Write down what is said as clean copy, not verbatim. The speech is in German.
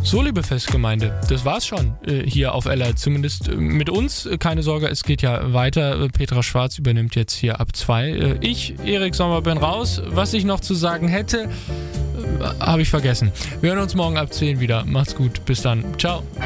So, liebe Festgemeinde, das war's schon hier auf LR, zumindest mit uns. Keine Sorge, es geht ja weiter. Petra Schwarz übernimmt jetzt hier ab 2. Ich, Erik Sommer, bin raus. Was ich noch zu sagen hätte, habe ich vergessen. Wir hören uns morgen ab 10 wieder. Macht's gut, bis dann. Ciao.